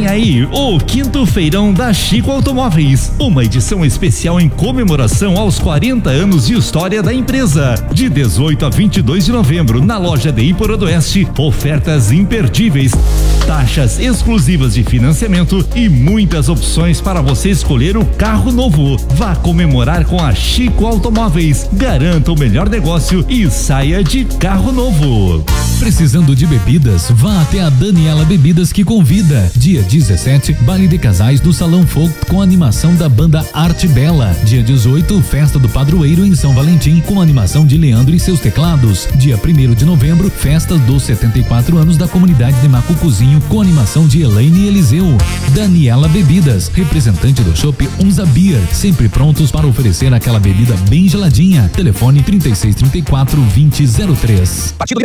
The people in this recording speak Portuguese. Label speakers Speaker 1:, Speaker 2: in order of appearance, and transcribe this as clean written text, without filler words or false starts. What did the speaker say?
Speaker 1: Vem aí o 5º Feirão da Chico Automóveis, uma edição especial em comemoração aos 40 anos de história da empresa. De 18 a 22 de novembro, na loja DI Porodoeste, ofertas imperdíveis, taxas exclusivas de financiamento e muitas opções para você escolher o carro novo. Vá comemorar com a Chico Automóveis. Garanta o melhor negócio e saia de carro novo.
Speaker 2: Precisando de bebidas? Vá até a Daniela Bebidas que convida. Dia 17, baile de casais do Salão Folk com animação da banda Arte Bela. Dia 18, festa do padroeiro em São Valentim com animação de Leandro e seus teclados. Dia 1º de novembro, festa dos 74 anos da comunidade de Macucuzinho com animação de Elaine e Eliseu. Daniela Bebidas, representante do Chopp Unza Beer, sempre prontos para oferecer aquela bebida bem geladinha. Telefone 3634-2003.